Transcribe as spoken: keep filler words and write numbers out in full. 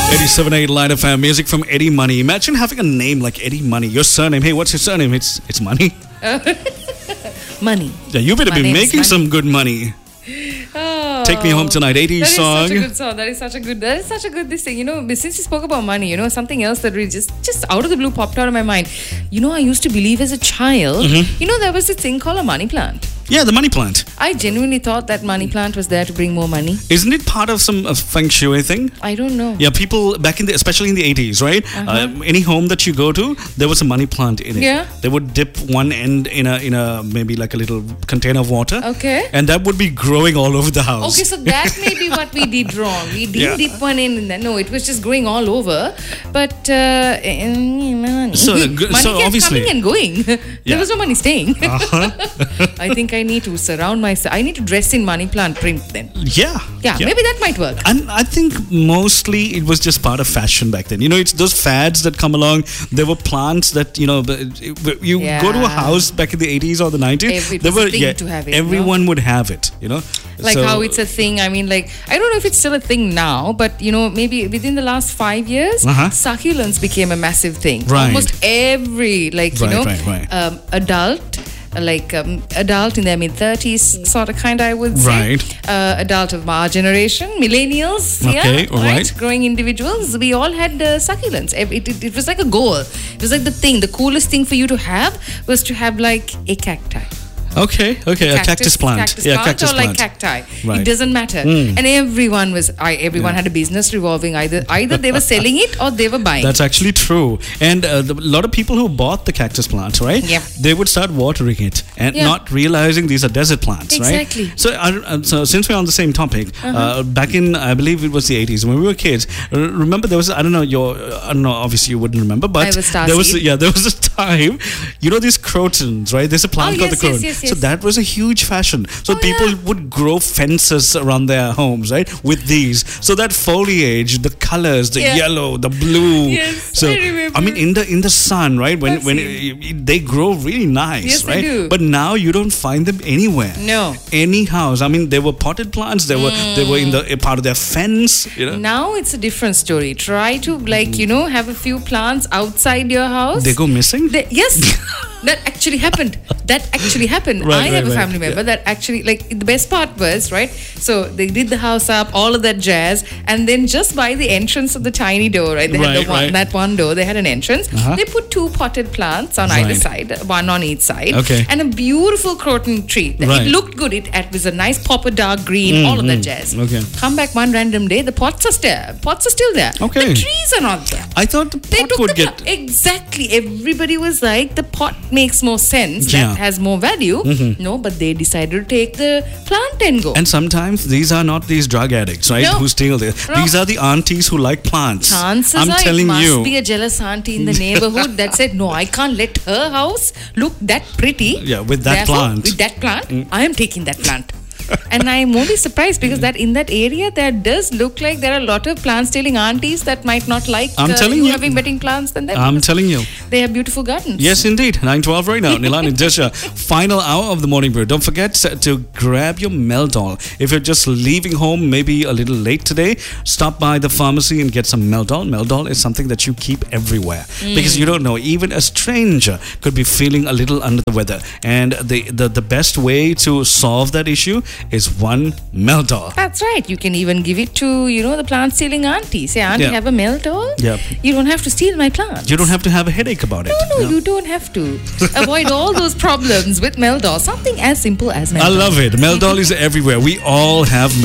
eighty-seven point eight Light F M, music from Eddie Money. Imagine having a name like Eddie Money. Your surname, hey, what's your surname? It's it's Money. Money. Yeah, you better My be name's making Money. some good money. Oh, Take Me Home Tonight, eighties that is song. such a good song. That is such a good. That is such a good this thing. You know, since you spoke about money, you know, something else that really just just out of the blue popped out of my mind. You know, I used to believe as a child. Mm-hmm. You know, there was this thing called a money plant. Yeah, the money plant. I genuinely thought that money plant was there to bring more money. Isn't it part of some uh, feng shui thing? I don't know. Yeah, people back in the, especially in the eighties, right? Uh-huh. Uh, any home that you go to, there was a money plant in it. Yeah. They would dip one end in a in a maybe like a little container of water. Okay. And that would be growing all over the house. Okay, so that may be what we did wrong. We didn't Yeah. dip one in, and then no, it was just growing all over. But uh, money, So, uh, g- money so kept obviously- coming and going. There Yeah. was no money staying. Uh-huh. I think I need to surround myself. I need to dress in money plant print then. Yeah. Yeah, maybe that might work. And I think mostly it was just part of fashion back then. You know, it's those fads that come along. There were plants that, you know, the- you go to a Yeah. house back in the eighties or the nineties. Every- it there was a were, thing to have it, everyone would have it, you know. Like So- how it's a thing. I mean, like, I don't know if it's still a thing now, but, you know, maybe within the last five years, Uh-huh. succulents became a massive thing. Right. Almost every, like, you Right, know, right, right. Um, adult, uh, like um, adult in their mid-thirties, sort of kind, I would say. Right. Uh, adult of our generation, millennials, Okay, yeah, all right. growing individuals. We all had uh, succulents. It, it, it was like a goal. It was like the thing. The coolest thing for you to have was to have, like, a cacti. Okay, okay, a cactus plant. Cactus yeah, plant cactus or plant. like cacti. Right. It doesn't matter. Mm. And everyone was, I, everyone Yeah. had a business revolving. Either either they were selling it or they were buying. That's actually true. And uh, the, a lot of people who bought the cactus plants, right? Yeah. They would start watering it and Yeah. not realizing these are desert plants, Exactly. right? So, uh, so since we're on the same topic, uh, back in, I believe it was the eighties, when we were kids, uh, remember there was, I don't know, your, I don't know, obviously you wouldn't remember, but I was there was, starseed. yeah, there was a time, you know, these crotons, right? There's a plant Oh, called yes, the yes, croton. yes, So yes. that was a huge fashion. So Oh, people yeah. would grow fences around their homes, right? With these. So that foliage, the colors, the Yeah. yellow, the blue. Yes, so I remember. mean, in the in the sun, right? When I've when seen. it, it- they grow really nice, Yes, they right? do. But now you don't find them anywhere. No. Any house. I mean, they were potted plants. They were they were in the a part of their fence. You know, Now it's a different story. Try to, like, you know, have a few plants outside your house. they go missing. They- yes, that actually happened. That actually happened. Right, I have right, a right. family member Yeah. that actually, like, the best part was, right? So they did the house up, all of that jazz, and then just by the entrance of the tiny door, right? They had Right, the one, right. that one door. They had an entrance. Uh-huh. They put two potted plants on either Right. side, one on each side, Okay. and a beautiful croton tree. Right. It looked good. It, it was a nice pop of dark green, all of that jazz. Okay. Come back one random day, the pots are still pots are still there. Okay. The trees are not there. I thought the They pot took would the get. pla- exactly. Everybody was like, the pot makes more sense. Yeah. That has more value. No, but they decided to take the plant and go. And sometimes these are not these drug addicts, right? No. Who steal this. No. These are the aunties who like plants. Chances I'm are telling it must you. be a jealous auntie in the neighborhood that said, no, I can't let her house look that pretty. Yeah, with that Therefore, plant. With that plant, I am taking that plant. And I'm only surprised because that in that area there does look like there are a lot of plant stealing aunties that might not like I'm uh, telling you you. having wedding plants than them. I'm telling you. They have beautiful gardens. Yes, indeed. nine twelve right now. Nilan and Disha. Final hour of the morning brew. Don't forget to grab your Meldol. If you're just leaving home, maybe a little late today, stop by the pharmacy and get some Meldol. Meldol is something that you keep everywhere because you don't know. Even a stranger could be feeling a little under the weather. And the, the, the best way to solve that issue is one Meldol. That's right. You can even give it to, you know, the plant stealing auntie. Say, auntie, Yeah. have a Meldol. Yeah. You don't have to steal my plants. You don't have to have a headache about it. No, no, you don't have to. Avoid all those problems with Meldol. Something as simple as Meldol. I love it. Meldol is everywhere. We all have